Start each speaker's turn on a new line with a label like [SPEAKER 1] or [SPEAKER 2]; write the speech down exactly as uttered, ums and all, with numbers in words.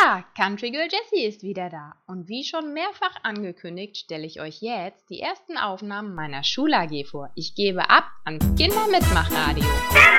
[SPEAKER 1] Ja, Country Girl Jessie ist wieder da. Und wie schon mehrfach angekündigt, stelle ich euch jetzt die ersten Aufnahmen meiner Schul-A G vor. Ich gebe ab ans Kindermitmachradio.